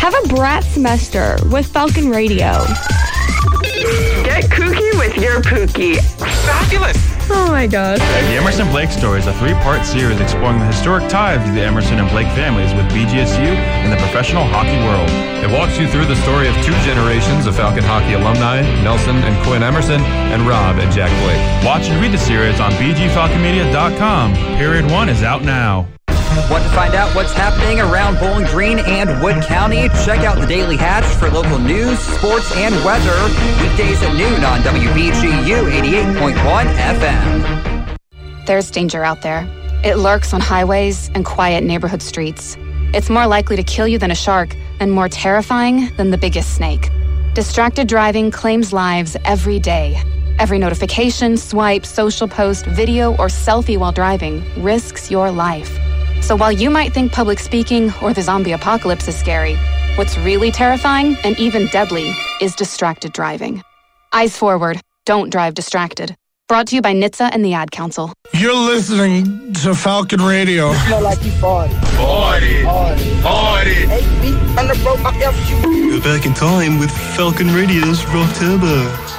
Have a brat semester with Falcon Radio. Get kooky with your Pookie. Fabulous! Oh my gosh. The Emerson Blake Story is a 3-part series exploring the historic ties of the Emerson and Blake families with BGSU and the professional hockey world. It walks you through the story of 2 generations of Falcon hockey alumni, Nelson and Quinn Emerson, and Rob and Jack Blake. Watch and read the series on bgfalconmedia.com. Period 1 is out now. Want to find out what's happening around Bowling Green and Wood County? Check out the Daily Hatch for local news, sports, and weather. Weekdays at noon on WBGU 88.1 FM. There's danger out there. It lurks on highways and quiet neighborhood streets. It's more likely to kill you than a shark and more terrifying than the biggest snake. Distracted driving claims lives every day. Every notification, swipe, social post, video, or selfie while driving risks your life. So while you might think public speaking or the zombie apocalypse is scary, what's really terrifying and even deadly is distracted driving. Eyes forward. Don't drive distracted. Brought to you by NHTSA and the Ad Council. You're listening to Falcon Radio. You smell like you farted. Farted! 8 feet under broke my F shoe. We're back in time with Falcon Radio's Rock Turbo.